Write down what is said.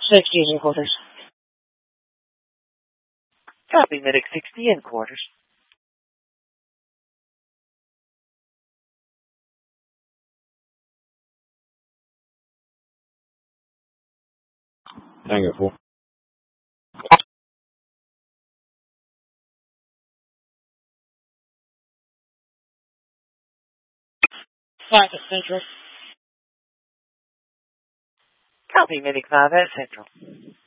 16 quarters. Copy, medic 60 in quarters. Tango 4. Five at Central. Copy, medic 5 at Central.